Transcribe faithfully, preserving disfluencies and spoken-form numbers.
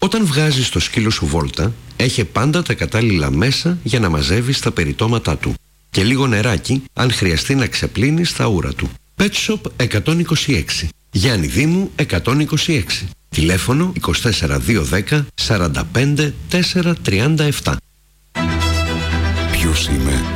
Όταν βγάζεις το σκύλο σου βόλτα, έχε πάντα τα κατάλληλα μέσα για να μαζεύεις τα περιτώματά του. Και λίγο νεράκι, αν χρειαστεί να ξεπλύνεις τα ούρα του. Pet Shop εκατόν είκοσι έξι. Γιάννη Δήμου εκατόν είκοσι έξι. Τηλέφωνο είκοσι τέσσερα δύο δέκα σαράντα πέντε τέσσερα τριάντα επτά. Ποιος είμαι?